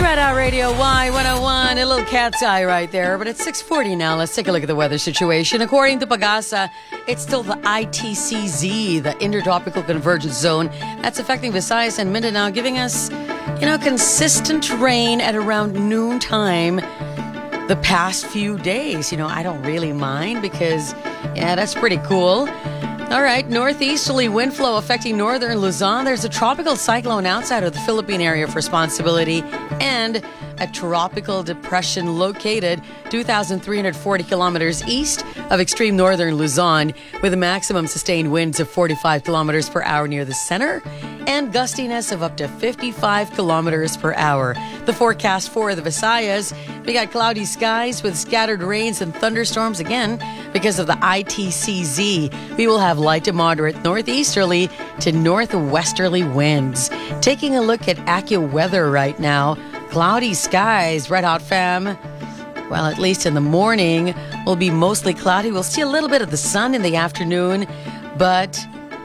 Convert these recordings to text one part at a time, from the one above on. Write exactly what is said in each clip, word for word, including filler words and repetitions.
Red Out Radio Y one oh one. A little cat's eye right there, but it's six forty now. Let's take a look at the weather situation. According to Pagasa, it's still the I T C Z, the Intertropical Convergence Zone, that's affecting Visayas and Mindanao, giving us, you know, consistent rain at around noontime the past few days. You know, I don't really mind because, yeah, that's pretty cool. All right, northeasterly wind flow affecting northern Luzon. There's a tropical cyclone outside of the Philippine area of responsibility and a tropical depression located two thousand three hundred forty kilometers east of extreme northern Luzon with a maximum sustained winds of forty-five kilometers per hour near the center and gustiness of up to fifty-five kilometers per hour. The forecast for the Visayas, we got cloudy skies with scattered rains and thunderstorms again because of the I T C Z. We will have light to moderate northeasterly to northwesterly winds. Taking a look at AccuWeather right now, cloudy skies, Red Hot Fam. Well, at least in the morning, will be mostly cloudy. We'll see a little bit of the sun in the afternoon, but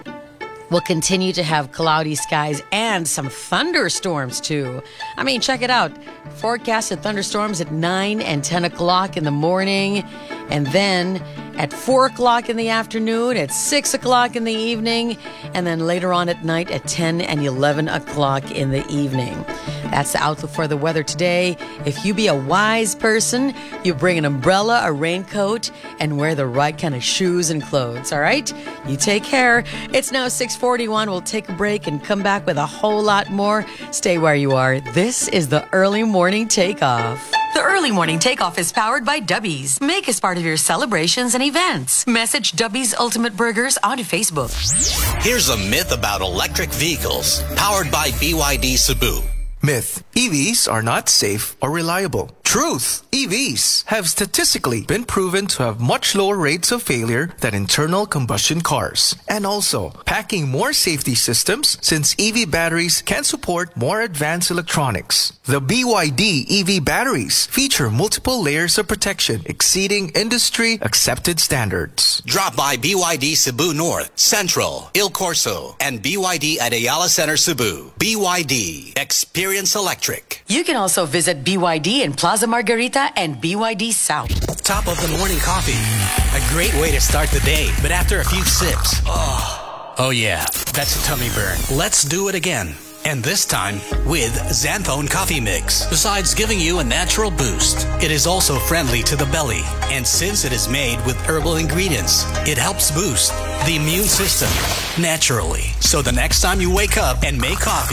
we'll continue to have cloudy skies and some thunderstorms too. I mean, check it out. Forecasted thunderstorms at nine and ten o'clock in the morning, and then at four o'clock in the afternoon, at six o'clock in the evening, and then later on at night at ten and eleven o'clock in the evening. That's the outlook for the weather today. If you be a wise person, you bring an umbrella, a raincoat, and wear the right kind of shoes and clothes, all right? You take care. It's now six forty-one. We'll take a break and come back with a whole lot more. Stay where you are. This is the Early Morning Takeoff. The Early Morning Takeoff is powered by Dubbies. Make us part of your celebrations and events. Message Dubbies Ultimate Burgers onto Facebook. Here's a myth about electric vehicles, powered by B Y D Cebu. Myth: E Vs are not safe or reliable. Truth: E Vs have statistically been proven to have much lower rates of failure than internal combustion cars. And also, packing more safety systems since E V batteries can support more advanced electronics. The B Y D E V batteries feature multiple layers of protection exceeding industry accepted standards. Drop by B Y D Cebu North, Central, Il Corso, and B Y D at Ayala Center Cebu. B Y D. Experience Electric. You can also visit B Y D in Plaza Margarita and B Y D South. Top of the morning coffee. A great way to start the day, but after a few sips, oh, oh yeah, that's a tummy burn. Let's do it again. And this time with Xanthone Coffee Mix. Besides giving you a natural boost, it is also friendly to the belly. And since it is made with herbal ingredients, it helps boost the immune system naturally. So the next time you wake up and make coffee,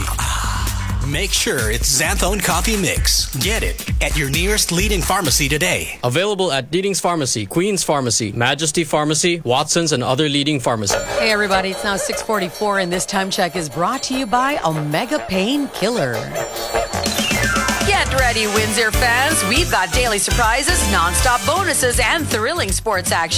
make sure it's Xanthone Coffee Mix. Get it at your nearest leading pharmacy today. Available at Leading's Pharmacy, Queen's Pharmacy, Majesty Pharmacy, Watson's, and other leading pharmacies. Hey everybody, it's now six forty-four and this time check is brought to you by Omega Painkiller. Get ready, Windsor fans. We've got daily surprises, non-stop bonuses, and thrilling sports action.